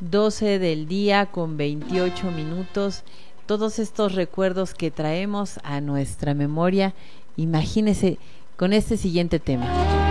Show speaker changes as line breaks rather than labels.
12 del día con 28 minutos. Todos estos recuerdos que traemos a nuestra memoria, imagínese con este siguiente tema.